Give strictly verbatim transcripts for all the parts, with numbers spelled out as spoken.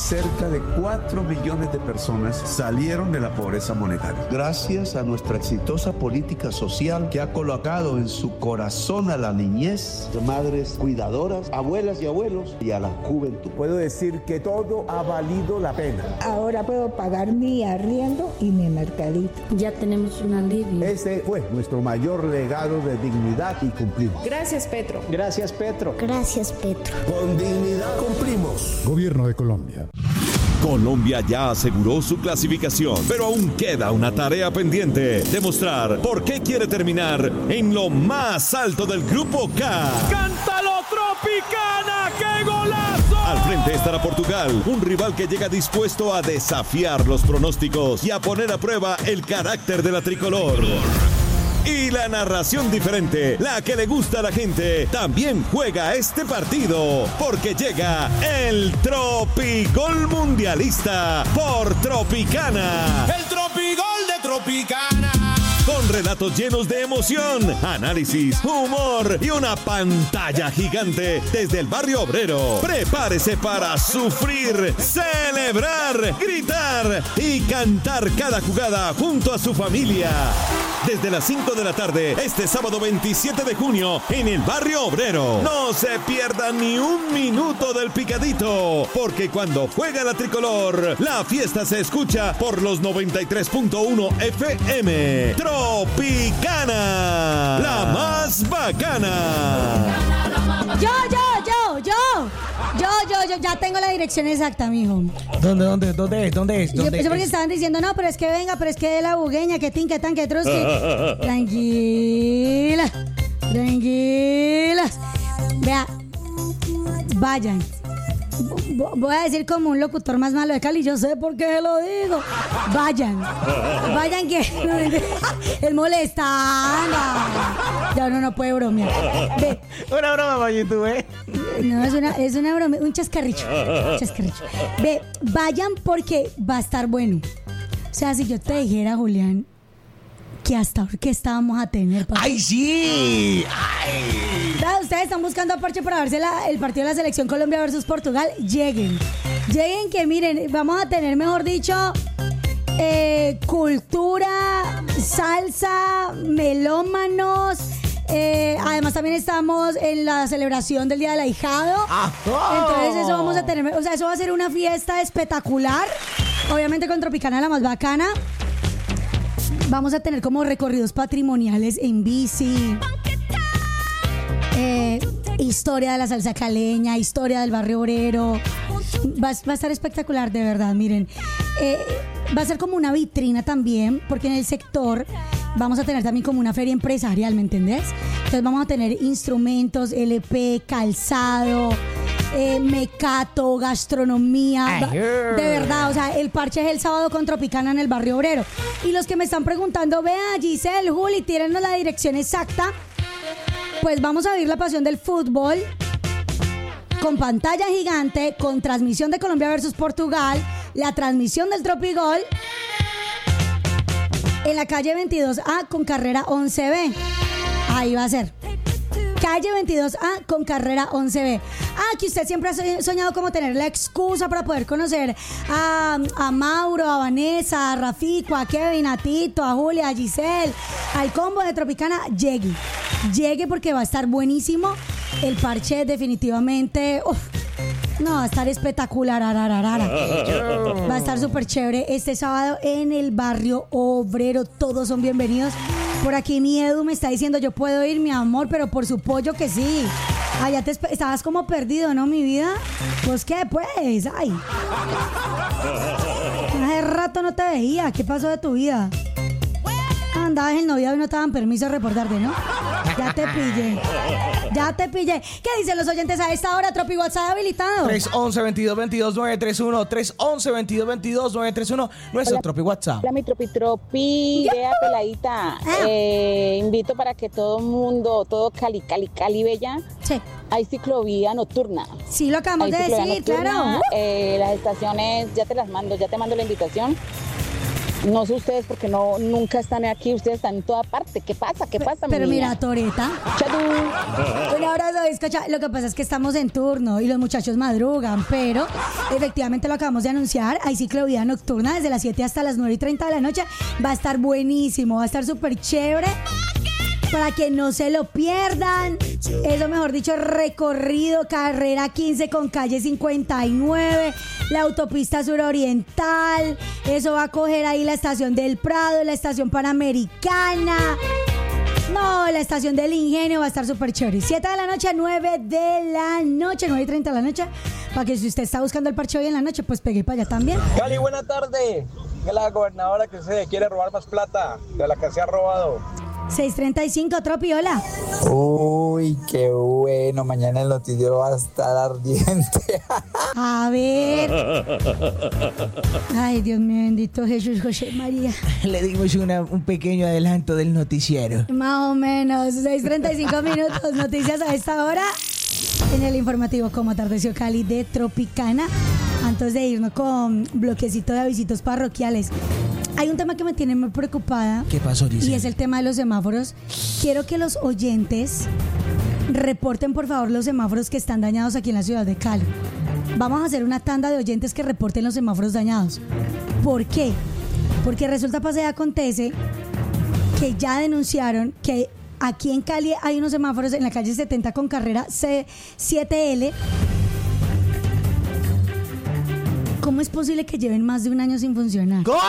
cerca de cuatro millones de personas salieron de la pobreza monetaria. Gracias a nuestra exitosa política social que ha colocado en su corazón a la niñez, madres cuidadoras, abuelas y abuelos y a la juventud. Puedo decir que todo ha valido la pena. Ahora puedo pagar mi arriendo y mi mercadito. Ya tenemos un alivio. Ese fue nuestro mayor legado de dignidad y cumplimos. Gracias, Petro. Gracias, Petro. Gracias, Petro. Con dignidad cumplimos. Gobierno de Colombia. Colombia ya aseguró su clasificación, pero aún queda una tarea pendiente: demostrar por qué quiere terminar en lo más alto del Grupo K. ¡Cántalo, Tropicana! ¡Qué golazo! Al frente estará Portugal, un rival que llega dispuesto a desafiar los pronósticos y a poner a prueba el carácter de la tricolor. Y la narración diferente, la que le gusta a la gente, también juega este partido, porque llega el Tropigol Mundialista por Tropicana. ¡El Tropigol de Tropicana! Con relatos llenos de emoción, análisis, humor y una pantalla gigante desde el barrio obrero. Prepárese para sufrir, celebrar, gritar y cantar cada jugada junto a su familia. Desde las cinco de la tarde, este sábado veintisiete de junio, en el barrio obrero. No se pierda ni un minuto del picadito, porque cuando juega la tricolor, la fiesta se escucha por los noventa y tres punto uno F M. Tropicana, la más bacana. Yo, yo, yo, yo, yo, yo, yo, ya tengo la dirección exacta, mijo. ¿Dónde, dónde, dónde es? ¿Dónde es? Yo ¿Dónde pensé porque es? estaban diciendo, no, pero es que venga, pero es que de la bugueña, que tin, que tan, que trusqui. Tranquila, tranquila. Vea, vayan. Voy a decir como un locutor más malo de Cali, yo sé por qué lo digo. Vayan, vayan que es molestando. Ya uno no puede bromear. Ve. Una broma para YouTube, ¿eh? No, es una, es una broma, un chascarrillo, un chascarrillo. Ve, vayan porque va a estar bueno. O sea, si yo te dijera, Julián, que hasta orquesta vamos a tener. Papi. ¡Ay, sí! ¡Ay! Ustedes están buscando a parche para verse la, el partido de la selección Colombia versus Portugal. Lleguen, lleguen que miren, vamos a tener, mejor dicho, eh, cultura, salsa, melómanos. Eh, además también estamos en la celebración del Día del Ahijado. ¡Ah! Entonces eso vamos a tener, o sea, eso va a ser una fiesta espectacular. Obviamente con Tropicana, la más bacana. Vamos a tener como recorridos patrimoniales en bici, eh, historia de la salsa caleña, historia del barrio obrero. Va, va a estar espectacular, de verdad, miren. Eh, va a ser como una vitrina también, porque en el sector vamos a tener también como una feria empresarial, ¿me entendés? Entonces vamos a tener instrumentos, L P, calzado, eh, mecato, gastronomía. Va, de verdad, o sea, el parche es el sábado con Tropicana en el barrio obrero. Y los que me están preguntando, vea, Giselle, Juli, tírennos la dirección exacta. Pues vamos a vivir la pasión del fútbol con pantalla gigante, con transmisión de Colombia versus Portugal, la transmisión del Tropigol en la calle veintidós A con carrera once B. Ahí va a ser. Calle veintidós A con carrera once B. Ah, que usted siempre ha soñado como tener la excusa para poder conocer a, a Mauro, a Vanessa, a Rafico, a Kevin, a Tito, a Julia, a Giselle, al combo de Tropicana. Llegue, llegue porque va a estar buenísimo. El parche definitivamente, uf, no, va a estar espectacular. Arararara. Va a estar súper chévere este sábado en el barrio obrero. Todos son bienvenidos. Por aquí mi Edu me está diciendo, yo puedo ir, mi amor, pero por su pollo que sí. Allá te estabas como perdido, ¿no, mi vida? Pues qué, pues, ay. Hace rato no te veía. ¿Qué pasó de tu vida? Andabas en el noviado y no te daban permiso de reportarte, ¿no? Ya te pillé. Ya te pillé. ¿Qué dicen los oyentes a esta hora? Tropi WhatsApp habilitado. tres once, veintidós veintidós, nueve tres uno. tres once, veintidós veintidós, nueve tres uno. Nuestro Hola. Tropi WhatsApp. Hola, mi Tropi Tropi. Vea, peladita. Ah. Eh, invito para que todo mundo, todo Cali, Cali, Cali, Bella. Sí. Hay ciclovía nocturna. Sí, lo acabamos Hay de ciclovía decir, nocturna. claro. Eh, las estaciones, ya te las mando, ya te mando la invitación. No sé ustedes porque no nunca están aquí, ustedes están en toda parte. ¿Qué pasa? ¿Qué pasa? Pero mi mira, niña? Toreta. Chadú. Un abrazo, bizcocha. Lo que pasa es que estamos en turno y los muchachos madrugan, pero efectivamente lo acabamos de anunciar. Hay ciclovía nocturna desde las siete hasta las nueve y treinta de la noche. Va a estar buenísimo, va a estar súper chévere. Para que no se lo pierdan. Eso, mejor dicho, recorrido, carrera quince con calle cincuenta y nueve, la autopista suroriental. Eso va a coger ahí la estación del Prado, la estación Panamericana. No, la estación del Ingenio va a estar súper chévere. siete de la noche, nueve de la noche, nueve y treinta de la noche. Para que si usted está buscando el parche hoy en la noche, pues pegue para allá también. Cali, buena tarde. Es la gobernadora que se quiere robar más plata de la que se ha robado. seis treinta y cinco, Tropi, hola. Uy, qué bueno, mañana el noticiero va a estar ardiente. A ver. Ay, Dios mío, bendito Jesús, José María. Le dimos una, un pequeño adelanto del noticiero. Más o menos, seis treinta y cinco minutos, noticias a esta hora. En el informativo Como Atardeció Cali de Tropicana. Antes de irnos con bloquecito de avisitos parroquiales, hay un tema que me tiene muy preocupada. ¿Qué pasó, Giselle? Y es el tema de los semáforos. Quiero que los oyentes reporten, por favor, los semáforos que están dañados aquí en la ciudad de Cali. Vamos a hacer una tanda de oyentes que reporten los semáforos dañados. ¿Por qué? Porque resulta, pasa y acontece que ya denunciaron que aquí en Cali hay unos semáforos en la calle setenta con carrera C siete L. ¿Cómo es posible que lleven más de un año sin funcionar? ¿Cómo?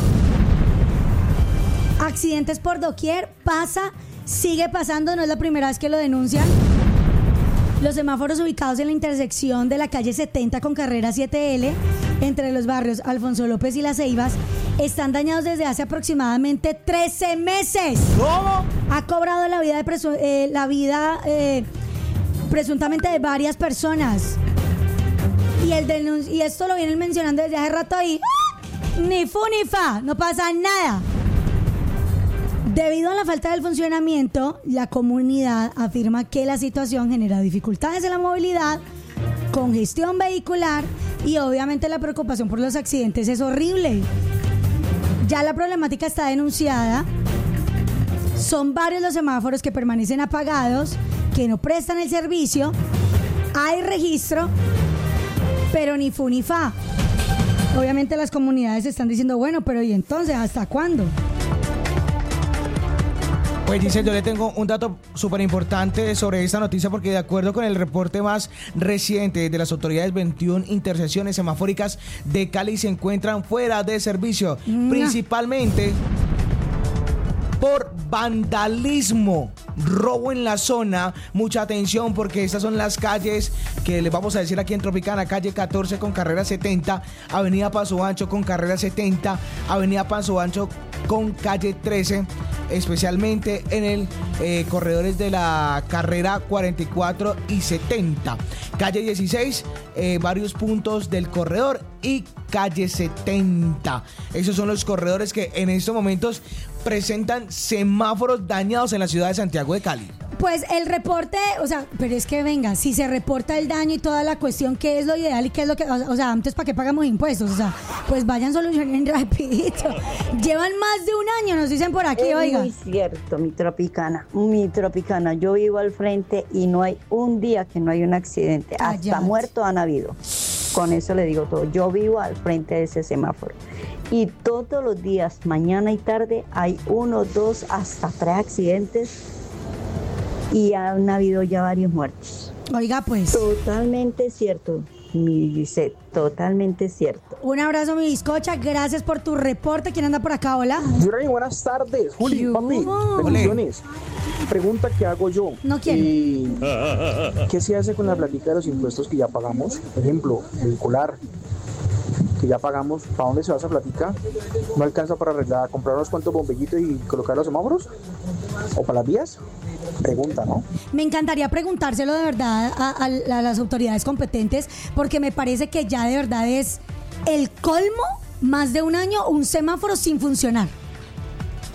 Accidentes por doquier, pasa, sigue pasando, no es la primera vez que lo denuncian. Los semáforos ubicados en la intersección de la calle setenta con carrera siete L, entre los barrios Alfonso López y Las Ceibas, están dañados desde hace aproximadamente trece meses. ¿Cómo? Ha cobrado la vida, de presu- eh, la vida eh, presuntamente de varias personas. Y, el denun- y esto lo vienen mencionando desde hace rato y ¡ah! Ni fu ni fa, no pasa nada. Debido a la falta del funcionamiento, la comunidad afirma que la situación genera dificultades en la movilidad, congestión vehicular y obviamente la preocupación por los accidentes es horrible. Ya la problemática está denunciada. Son varios los semáforos que permanecen apagados, que no prestan el servicio. Hay registro, pero ni fu ni fa. Obviamente las comunidades están diciendo, bueno, pero ¿y entonces hasta cuándo? Pues dice, yo le tengo un dato súper importante sobre esta noticia porque de acuerdo con el reporte más reciente de las autoridades, veintiuna intersecciones semafóricas de Cali se encuentran fuera de servicio, no. principalmente por vandalismo, robo en la zona. Mucha atención porque estas son las calles que les vamos a decir aquí en Tropicana: calle catorce con carrera setenta, avenida Paso Ancho con carrera setenta, avenida Paso Ancho con calle trece, especialmente en el eh, corredores de la carrera cuarenta y cuatro y setenta, calle dieciséis, eh, varios puntos del corredor y calle setenta. Esos son los corredores que en estos momentos presentan semáforos dañados en la ciudad de Santiago de Cali. Pues el reporte, o sea, pero es que venga, si se reporta el daño y toda la cuestión, ¿qué es lo ideal y qué es lo que, o sea, antes para qué pagamos impuestos? O sea, pues vayan solucionen rapidito. Llevan más de un año, nos dicen por aquí, es oiga. Muy cierto, mi Tropicana, mi Tropicana, yo vivo al frente y no hay un día que no hay un accidente, Cállate. hasta muertos han habido. Con eso le digo todo, yo vivo al frente de ese semáforo. Y todos los días, mañana y tarde, hay uno, dos, hasta tres accidentes y han habido ya varios muertos. Oiga, pues. Totalmente cierto, mi Gisette, totalmente cierto. Un abrazo, mi bizcocha, gracias por tu reporte. ¿Quién anda por acá? Hola. Yurani, buenas tardes. Juli, ¿Qué papi, hubo? bendiciones. Pregunta que hago yo. No quiero. Eh, ¿Qué se hace con la plática de los impuestos que ya pagamos? Ejemplo, vehicular, que ya pagamos. ¿Para dónde se va esa plática? ¿No alcanza para arreglar, comprar unos cuantos bombillitos y colocar los semáforos? ¿O para las vías? Pregunta, ¿no? Me encantaría preguntárselo de verdad a, a, a las autoridades competentes, porque me parece que ya de verdad es el colmo, más de un año, un semáforo sin funcionar.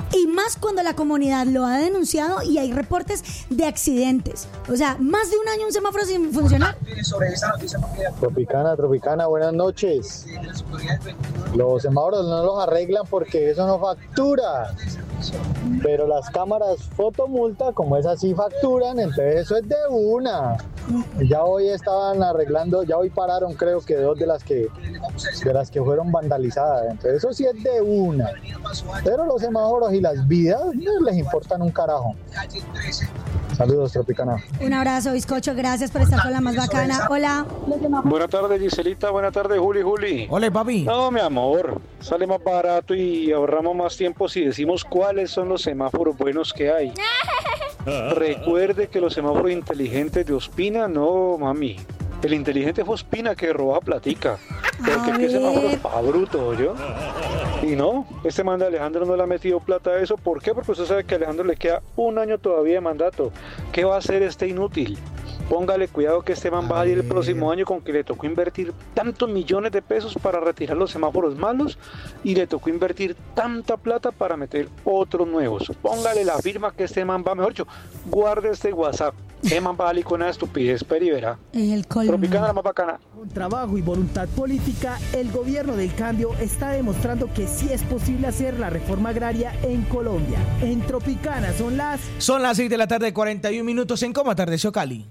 Y más cuando la comunidad lo ha denunciado y hay reportes de accidentes. O sea, más de un año un semáforo sin funcionar. Tropicana, Tropicana, buenas noches. Los semáforos no los arreglan porque eso no factura. Pero las cámaras fotomulta, como es así, facturan, entonces eso es de una. Ya hoy estaban arreglando, ya hoy pararon creo que dos de las que de las que fueron vandalizadas, entonces eso sí es de una. Pero los semáforos y las vidas no les importan un carajo. Saludos, Tropicana. Un abrazo, bizcocho, gracias por estar con la más bacana. Hola. Buenas tardes, Giselita, buenas tardes, Juli, Juli. Hola, papi. No, mi amor, sale más barato y ahorramos más tiempo si decimos cuáles son los semáforos buenos que hay. Recuerde que los semáforos inteligentes de Ospina, no, mami. El inteligente fue Ospina que roba platica. Porque qué semáforo pa' bruto, yo. Y no, este man de Alejandro no le ha metido plata a eso. ¿Por qué? Porque usted sabe que a Alejandro le queda un año todavía de mandato. ¿Qué va a hacer este inútil? Póngale cuidado que este man va a ir el próximo año con que le tocó invertir tantos millones de pesos para retirar los semáforos malos y le tocó invertir tanta plata para meter otros nuevos. Póngale la firma que este man va, mejor dicho, guarde este WhatsApp. Este man va a salir con una estupidez, pero y verá. El colmo. Tropicana la más bacana. Con trabajo y voluntad política, el gobierno del cambio está demostrando que sí es posible hacer la reforma agraria en Colombia. En Tropicana son las... Son las seis de la tarde, cuarenta y un minutos. ¿En cómo atardeció Cali?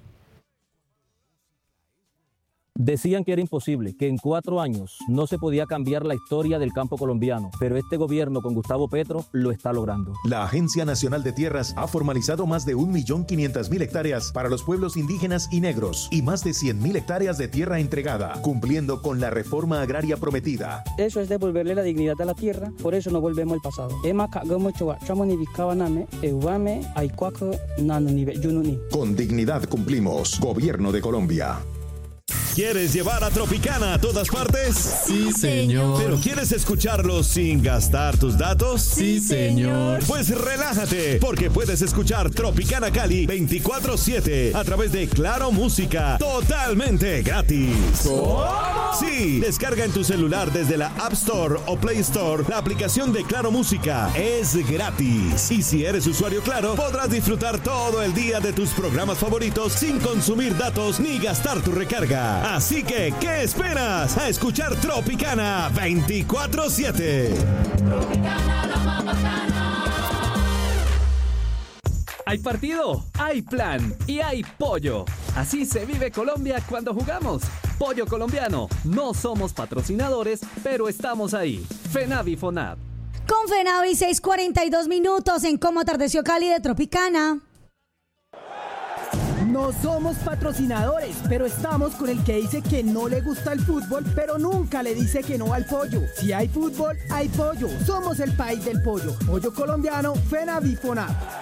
Decían que era imposible, que en cuatro años no se podía cambiar la historia del campo colombiano, pero este gobierno con Gustavo Petro lo está logrando. La Agencia Nacional de Tierras ha formalizado más de un millón quinientas mil hectáreas para los pueblos indígenas y negros y más de cien mil hectáreas de tierra entregada, cumpliendo con la reforma agraria prometida. Eso es devolverle la dignidad a la tierra, por eso no volvemos al pasado. Con dignidad cumplimos. Gobierno de Colombia. ¿Quieres llevar a Tropicana a todas partes? Sí, señor. ¿Pero quieres escucharlo sin gastar tus datos? Sí, señor. Pues relájate, porque puedes escuchar Tropicana Cali veinticuatro siete a través de Claro Música, totalmente gratis. ¿Cómo? Sí, descarga en tu celular desde la App Store o Play Store la aplicación de Claro Música. Es gratis. Y si eres usuario Claro, podrás disfrutar todo el día de tus programas favoritos sin consumir datos ni gastar tu recarga. Así que, ¿qué esperas? A escuchar Tropicana veinticuatro siete. Tropicana, la más bacana. Hay partido, hay plan y hay pollo. Así se vive Colombia cuando jugamos. Pollo colombiano. No somos patrocinadores, pero estamos ahí. FENAVI FONAP. Con FENAVI, seis cuarenta y dos minutos en Cómo atardeció Cali de Tropicana. No somos patrocinadores, pero estamos con el que dice que no le gusta el fútbol, pero nunca le dice que no al pollo. Si hay fútbol, hay pollo. Somos el país del pollo. Pollo colombiano, FENAVI FONAP.